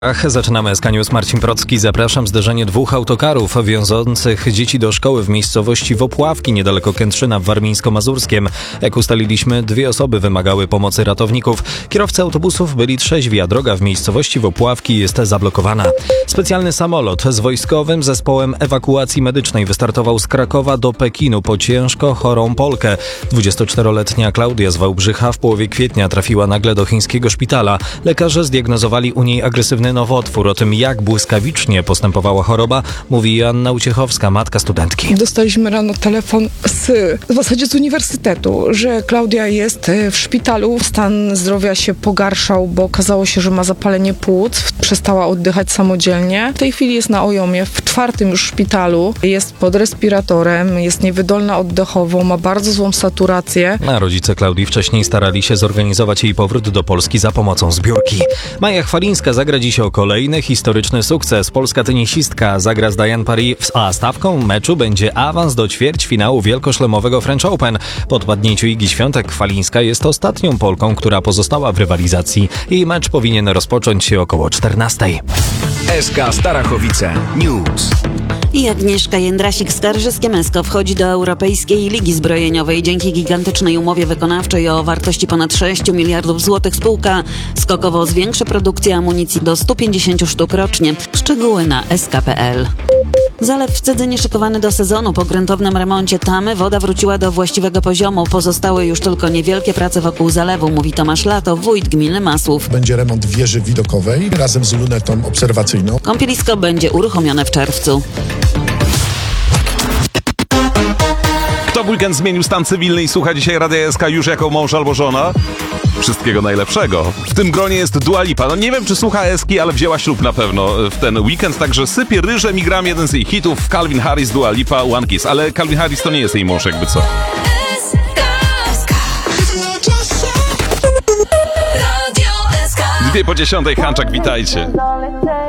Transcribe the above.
Zaczynamy SK News. Marcin Procki. Zapraszam. Zderzenie dwóch autokarów wiążących dzieci do szkoły w miejscowości Wopławki niedaleko Kętrzyna w Warmińsko-Mazurskiem. Jak ustaliliśmy, 2 osoby wymagały pomocy ratowników. Kierowcy autobusów byli trzeźwi, a droga w miejscowości Wopławki jest zablokowana. Specjalny samolot z wojskowym zespołem ewakuacji medycznej wystartował z Krakowa do Pekinu po ciężko chorą Polkę. 24-letnia Klaudia z Wałbrzycha w połowie kwietnia trafiła nagle do chińskiego szpitala. Lekarze zdiagnozowali u niej agresywny nowotwór. O tym, jak błyskawicznie postępowała choroba, mówi Joanna Uciechowska, matka studentki. Dostaliśmy rano telefon w zasadzie z uniwersytetu, że Klaudia jest w szpitalu. Stan zdrowia się pogarszał, bo okazało się, że ma zapalenie płuc. Przestała oddychać samodzielnie. W tej chwili jest na OJOM-ie, w 4. już szpitalu. Jest pod respiratorem, jest niewydolna oddechowo, ma bardzo złą saturację. A rodzice Klaudii wcześniej starali się zorganizować jej powrót do Polski za pomocą zbiórki. Maja Chwalińska zagra dziś o kolejny historyczny sukces. Polska tenisistka zagra z Diane Paris, a stawką meczu będzie awans do ćwierćfinału wielkoszlemowego French Open. Po odpadnięciu Igi Świątek Chwalińska jest ostatnią Polką, która pozostała w rywalizacji. Jej mecz powinien rozpocząć się około 14:00. SK Starachowice News. I Agnieszka Jędrasik-Skarżyskie-Mesko wchodzi do Europejskiej Ligi Zbrojeniowej. Dzięki gigantycznej umowie wykonawczej o wartości ponad 6 miliardów złotych spółka skokowo zwiększy produkcję amunicji do 150 sztuk rocznie. Szczegóły na sk.pl. Zalew w Cydzynie szykowany do sezonu. Po gruntownym remoncie tamy woda wróciła do właściwego poziomu. Pozostały już tylko niewielkie prace wokół zalewu, mówi Tomasz Lato, wójt gminy Masłów. Będzie remont wieży widokowej razem z lunetą obserwacyjną. Kąpielisko będzie uruchomione w czerwcu. Kto w weekend zmienił stan cywilny i słucha dzisiaj Radia SK już jako mąż albo żona? Wszystkiego najlepszego. W tym gronie jest Dua Lipa. No nie wiem, czy słucha Eski, ale wzięła ślub na pewno w ten weekend, także sypie ryżem i gram jeden z jej hitów. Calvin Harris, Dua Lipa, One Kiss. Ale Calvin Harris to nie jest jej mąż, jakby co. Dwie po 10:00, Hanczak, witajcie.